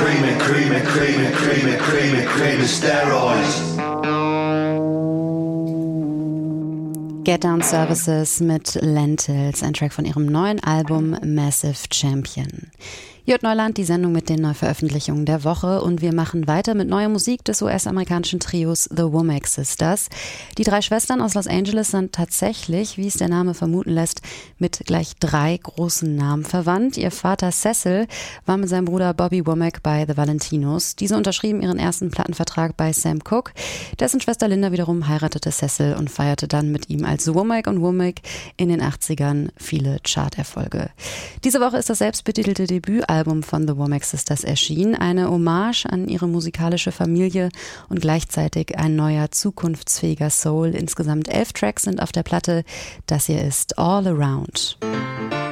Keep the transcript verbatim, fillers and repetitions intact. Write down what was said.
cream it, cream it, cream it, cream it, cream it, cream it, steroids. Get Down Services mit Lentils, ein Track von ihrem neuen Album Massive Champion. Hier hört Neuland, die Sendung mit den Neuveröffentlichungen der Woche, und wir machen weiter mit neuer Musik des U S-amerikanischen Trios The Womack Sisters. Die drei Schwestern aus Los Angeles sind tatsächlich, wie es der Name vermuten lässt, mit gleich drei großen Namen verwandt. Ihr Vater Cecil war mit seinem Bruder Bobby Womack bei The Valentinos. Diese unterschrieben ihren ersten Plattenvertrag bei Sam Cooke. Dessen Schwester Linda wiederum heiratete Cecil und feierte dann mit ihm als Womack und Womack in den achtzigern viele Charterfolge. Diese Woche ist das selbstbetitelte Debüt Album von The Womack Sisters erschienen, eine Hommage an ihre musikalische Familie und gleichzeitig ein neuer, zukunftsfähiger Soul. Insgesamt elf Tracks sind auf der Platte. Das hier ist All Around.